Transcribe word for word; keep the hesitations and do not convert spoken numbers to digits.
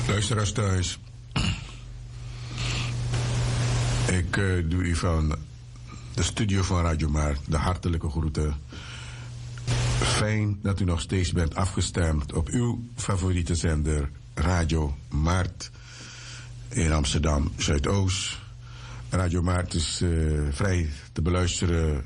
Luisteraars thuis. Ik uh, doe u van de studio van Radio Maart de hartelijke groeten. Fijn dat u nog steeds bent afgestemd op uw favoriete zender Radio Maart in Amsterdam Zuidoost. Radio Maart is uh, vrij te beluisteren